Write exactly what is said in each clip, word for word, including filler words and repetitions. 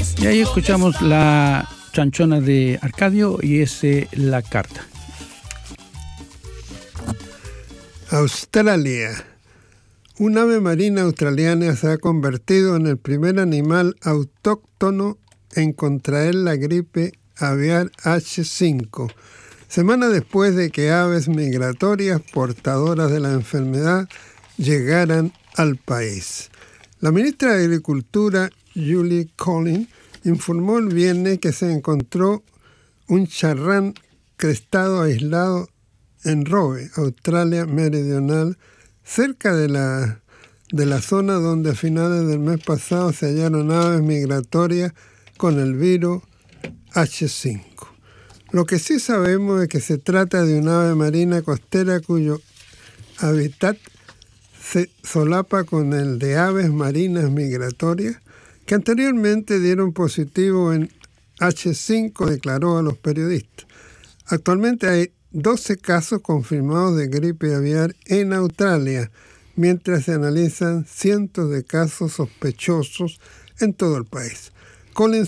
Y ahí escuchamos la chanchona de Arcadio y ese La Carta. Australia. Un ave marina australiana se ha convertido en el primer animal autóctono en contraer la gripe aviar hache cinco, semana después de que aves migratorias portadoras de la enfermedad llegaran al país. La ministra de Agricultura, Julie Collins, informó el viernes que se encontró un charrán crestado aislado en Robe, Australia Meridional, cerca de la, de la zona donde a finales del mes pasado se hallaron aves migratorias con el virus hache cinco. Lo que sí sabemos es que se trata de un ave marina costera cuyo hábitat se solapa con el de aves marinas migratorias que anteriormente dieron positivo en hache cinco, declaró a los periodistas. Actualmente hay doce casos confirmados de gripe aviar en Australia, mientras se analizan cientos de casos sospechosos en todo el país. Collins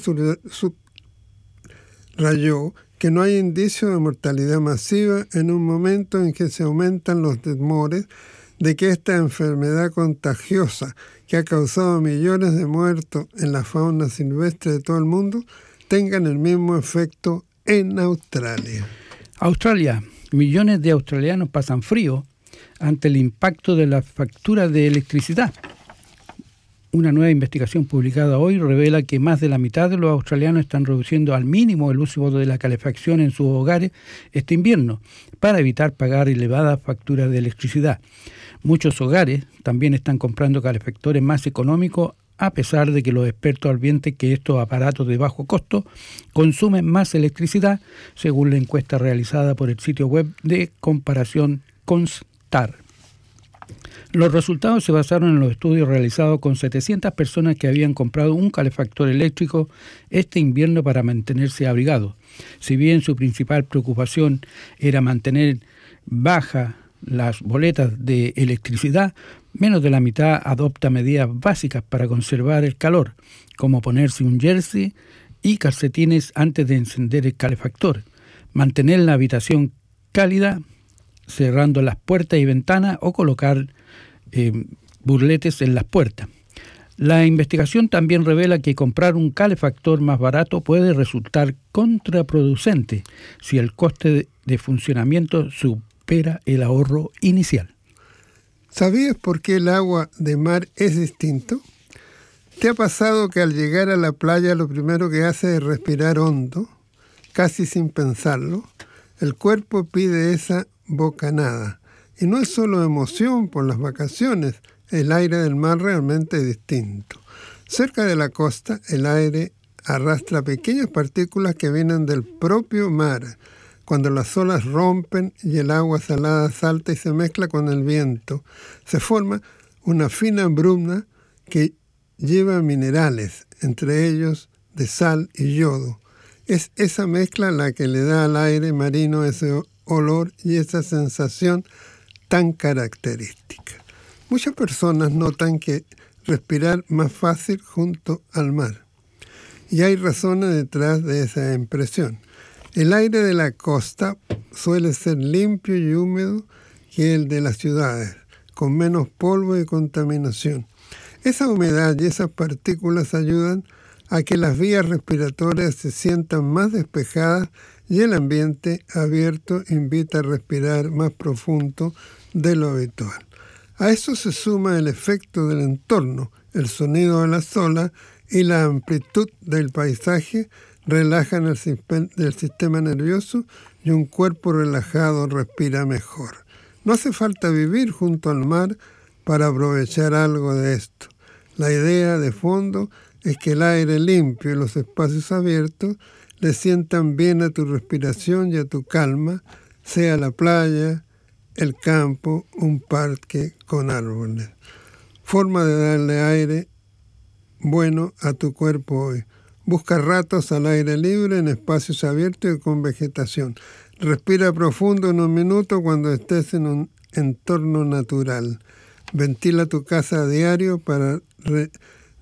subrayó que no hay indicio de mortalidad masiva en un momento en que se aumentan los temores de que esta enfermedad contagiosa que ha causado millones de muertos en la fauna silvestre de todo el mundo tengan el mismo efecto en Australia. Australia. Millones de australianos pasan frío ante el impacto de la factura de electricidad. Una nueva investigación publicada hoy revela que más de la mitad de los australianos están reduciendo al mínimo el uso de la calefacción en sus hogares este invierno para evitar pagar elevadas facturas de electricidad. Muchos hogares también están comprando calefactores más económicos, a pesar de que los expertos advierten que estos aparatos de bajo costo consumen más electricidad, según la encuesta realizada por el sitio web de comparación Constar. Los resultados se basaron en los estudios realizados con setecientas personas que habían comprado un calefactor eléctrico este invierno para mantenerse abrigados. Si bien su principal preocupación era mantener baja las boletas de electricidad, menos de la mitad adopta medidas básicas para conservar el calor, como ponerse un jersey y calcetines antes de encender el calefactor, mantener la habitación cálida cerrando las puertas y ventanas o colocar eh, burletes en las puertas. La investigación también revela que comprar un calefactor más barato puede resultar contraproducente si el coste de, de funcionamiento supera el ahorro inicial. ¿Sabías por qué el agua de mar es distinto? ¿Te ha pasado que al llegar a la playa lo primero que hace es respirar hondo, casi sin pensarlo? El cuerpo pide esa bocanada. Y no es solo emoción por las vacaciones, el aire del mar realmente es distinto. Cerca de la costa, el aire arrastra pequeñas partículas que vienen del propio mar. Cuando las olas rompen y el agua salada salta y se mezcla con el viento, se forma una fina bruma que lleva minerales, entre ellos de sal y yodo. Es esa mezcla la que le da al aire marino ese olor y esa sensación tan característica. Muchas personas notan que respirar más fácil junto al mar. Y hay razones detrás de esa impresión. El aire de la costa suele ser limpio y húmedo que el de las ciudades, con menos polvo y contaminación. Esa humedad y esas partículas ayudan a que las vías respiratorias se sientan más despejadas y el ambiente abierto invita a respirar más profundo de lo habitual. A eso se suma el efecto del entorno, el sonido de las olas y la amplitud del paisaje relajan el, el sistema nervioso y un cuerpo relajado respira mejor. No hace falta vivir junto al mar para aprovechar algo de esto. La idea de fondo es que el aire limpio y los espacios abiertos le sientan bien a tu respiración y a tu calma, sea la playa, el campo, un parque con árboles. Forma de darle aire bueno a tu cuerpo hoy. Busca ratos al aire libre en espacios abiertos y con vegetación. Respira profundo en un minuto cuando estés en un entorno natural. Ventila tu casa a diario para re-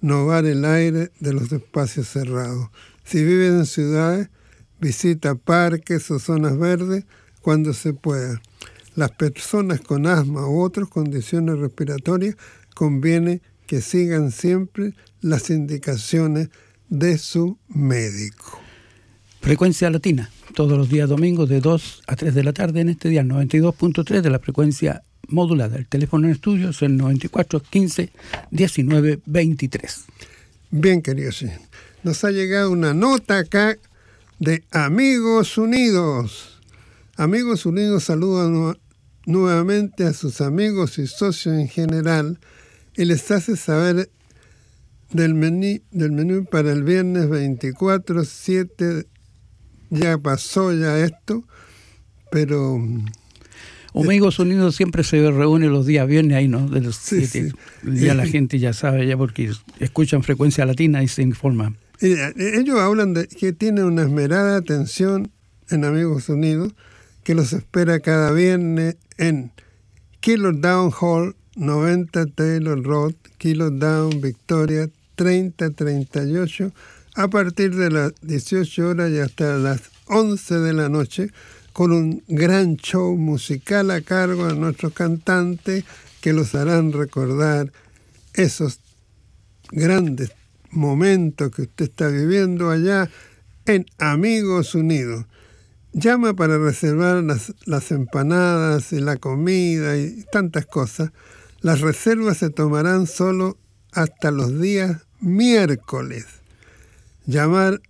renovar el aire de los espacios cerrados. Si vives en ciudades, visita parques o zonas verdes cuando se pueda. Las personas con asma u otras condiciones respiratorias conviene que sigan siempre las indicaciones de su médico. Frecuencia Latina, todos los días domingos de dos a tres de la tarde en este día, noventa y dos punto tres de la frecuencia modulada. El teléfono en estudio es el noventa y cuatro, quince, diecinueve, veintitrés. Bien, queridos, nos ha llegado una nota acá de Amigos Unidos. Amigos Unidos saluda nu- nuevamente a sus amigos y socios en general y les hace saber del menú, del menú para el viernes veinticuatro, siete, ya pasó ya esto, pero... Amigos Unidos siempre se reúne los días viernes ahí, ¿no? De los sí, siete. Sí. Ya la gente ya sabe, ya porque escuchan Frecuencia Latina y se informan. Ellos hablan de que tienen una esmerada atención en Amigos Unidos, que los espera cada viernes en Kilo Down Hall, noventa Taylor Road, Kilo Down, Victoria, treinta treinta y ocho, a partir de las dieciocho horas y hasta las once de la noche, con un gran show musical a cargo de nuestros cantantes que los harán recordar esos grandes momentos que usted está viviendo allá en Amigos Unidos. Llama para reservar las, las empanadas y la comida y tantas cosas. Las reservas se tomarán solo hasta los días miércoles. Llamar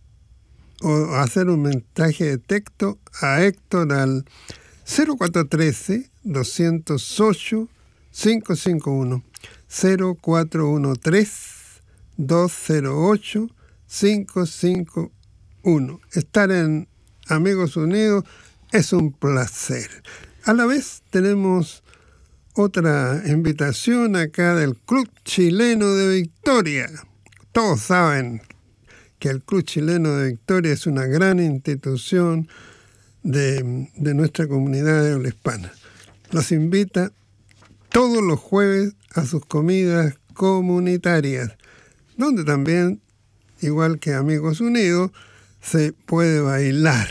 o hacer un mensaje de texto a Héctor al cero cuatro uno tres, dos cero ocho, cinco cinco uno, cero cuatro uno tres, dos cero ocho, cinco cinco uno. Estar en Amigos Unidos es un placer. A la vez tenemos otra invitación acá del Club Chileno de Victoria. Todos saben que el Club Chileno de Victoria es una gran institución de, de nuestra comunidad de habla hispana. Los invita todos los jueves a sus comidas comunitarias, donde también, igual que Amigos Unidos, se puede bailar.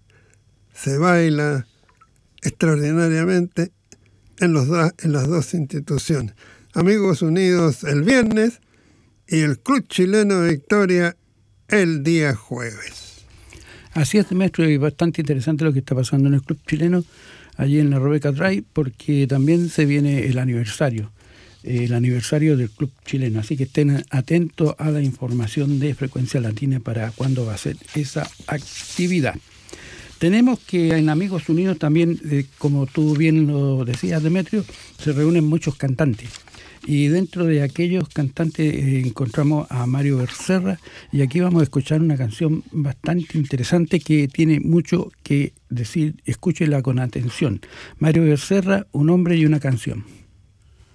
Se baila extraordinariamente en, los do, en las dos instituciones. Amigos Unidos el viernes y el Club Chileno de Victoria el día jueves. Así es, maestro, y bastante interesante lo que está pasando en el Club Chileno, allí en la Rebecca Drive, porque también se viene el aniversario, el aniversario del Club Chileno. Así que estén atentos a la información de Frecuencia Latina para cuándo va a ser esa actividad. Tenemos que en Amigos Unidos también, eh, como tú bien lo decías, Demetrio, se reúnen muchos cantantes. Y dentro de aquellos cantantes eh, encontramos a Mario Becerra, y aquí vamos a escuchar una canción bastante interesante que tiene mucho que decir. Escúchela con atención. Mario Becerra, un hombre y una canción.